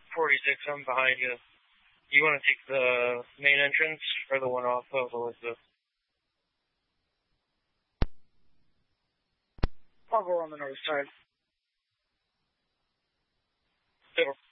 46, I'm behind you. You want to take the main entrance or the one off of Elizabeth? I'll go on the north side. Over.